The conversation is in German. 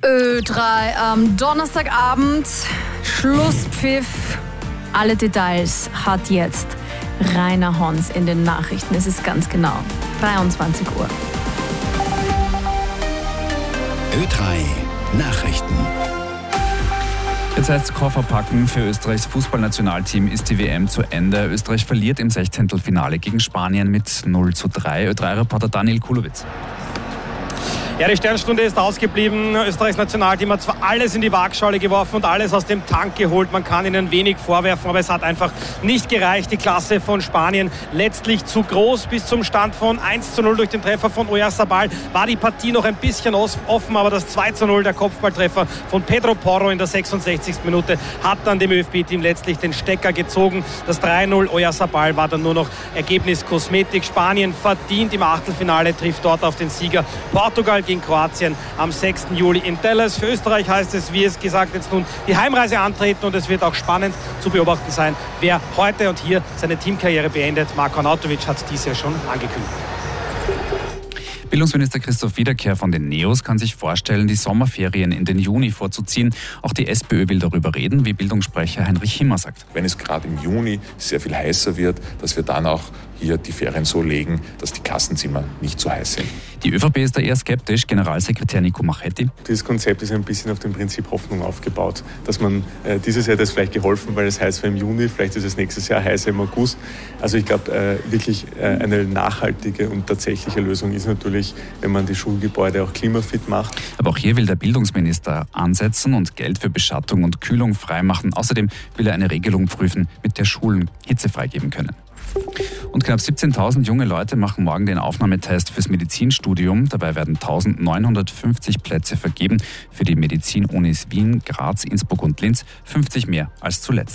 Ö3 am Donnerstagabend, Schlusspfiff. Alle Details hat jetzt Rainer Hons in den Nachrichten. Es ist ganz genau 23 Uhr. Ö3 Nachrichten. Jetzt heißt es Koffer packen. Für Österreichs Fußballnationalteam ist die WM zu Ende. Österreich verliert im 16. Finale gegen Spanien mit 0:3. Ö3-Reporter Daniel Kulowitz. Ja, die Sternstunde ist ausgeblieben. Österreichs Nationalteam hat zwar alles in die Waagschale geworfen und alles aus dem Tank geholt. Man kann ihnen wenig vorwerfen, aber es hat einfach nicht gereicht. Die Klasse von Spanien letztlich zu groß. Bis zum Stand von 1:0 durch den Treffer von Oyarzabal war die Partie noch ein bisschen offen, aber das 2:0, der Kopfballtreffer von Pedro Porro in der 66. Minute, hat dann dem ÖFB-Team letztlich den Stecker gezogen. Das 3:0 Oyarzabal war dann nur noch Ergebnis Kosmetik. Spanien verdient im Achtelfinale, trifft dort auf den Sieger Portugal gegen Kroatien am 6. Juli in Dallas. Für Österreich heißt es, wie es gesagt, jetzt nun die Heimreise antreten und es wird auch spannend zu beobachten sein, wer heute und hier seine Teamkarriere beendet. Marko Arnautovic hat dies ja schon angekündigt. Bildungsminister Christoph Wiederkehr von den NEOS kann sich vorstellen, die Sommerferien in den Juni vorzuziehen. Auch die SPÖ will darüber reden, wie Bildungssprecher Heinrich Himmer sagt. Wenn es gerade im Juni sehr viel heißer wird, dass wir dann auch hier die Ferien so legen, dass die Klassenzimmer nicht zu heiß sind. Die ÖVP ist da eher skeptisch. Generalsekretär Nico Machetti. Dieses Konzept ist ein bisschen auf dem Prinzip Hoffnung aufgebaut, dass man dieses Jahr das vielleicht geholfen, weil es heiß war im Juni, vielleicht ist es nächstes Jahr heißer im August. Also ich glaube, wirklich eine nachhaltige und tatsächliche Lösung ist natürlich, wenn man die Schulgebäude auch klimafit macht. Aber auch hier will der Bildungsminister ansetzen und Geld für Beschattung und Kühlung freimachen. Außerdem will er eine Regelung prüfen, mit der Schulen Hitze freigeben können. Und knapp 17.000 junge Leute machen morgen den Aufnahmetest fürs Medizinstudium. Dabei werden 1.950 Plätze vergeben für die Medizin-Unis Wien, Graz, Innsbruck und Linz. 50 mehr als zuletzt.